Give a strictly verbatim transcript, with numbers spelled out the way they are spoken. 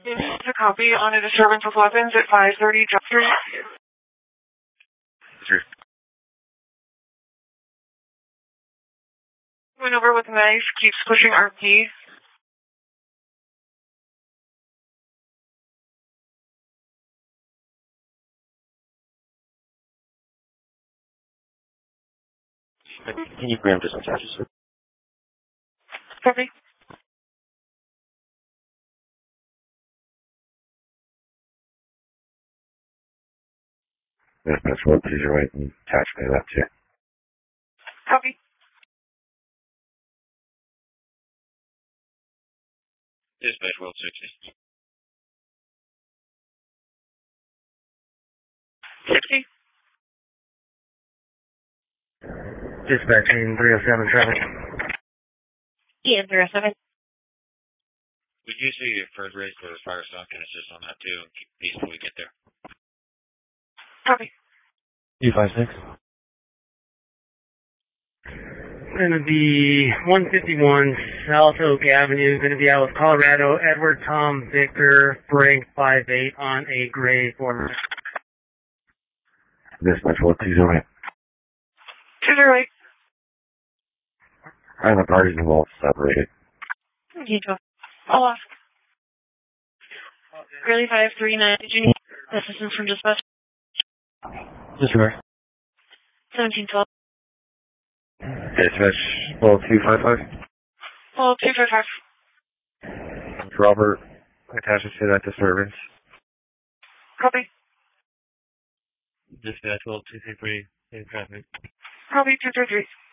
It's a copy on a disturbance with weapons at five thirty Jump Street. Sure. Went over with a knife, keeps pushing R P. Can you grab distance charges, sir? Copy. Dispatch one two zero eight and attach me to that too. Copy. Dispatch one sixty. sixty. Dispatch in three oh seven traffic. Yeah, three oh seven. Would you see your first race for the fire stock and assist on that too and keep peace till we get there? Copy. U five six. Going to be one fifty-one South Oak Avenue. Going to be out with Colorado, Edward Tom Victor, Frank five eight on a gray Ford. Dispatch one two zero eight. two zero eight. And the parties involved separated. You go. I'll ask. Gurley five three nine. Did you need assistance from dispatch? Disregard. seventeen twelve. Dispatch twelve two five five. twelve two five five. Robert attaches to that disturbance. Copy. Dispatch twelve two three three in traffic. Copy two three three.